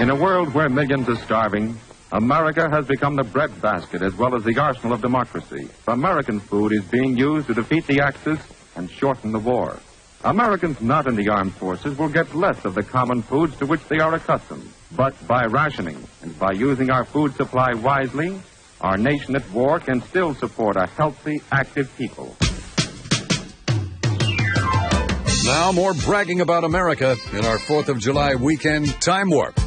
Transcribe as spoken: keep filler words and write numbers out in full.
In a world where millions are starving, America has become the breadbasket as well as the arsenal of democracy. American food is being used to defeat the Axis and shorten the war. Americans not in the armed forces will get less of the common foods to which they are accustomed. But by rationing and by using our food supply wisely, our nation at war can still support a healthy, active people. Now more bragging about America in our fourth of July weekend Time Warp.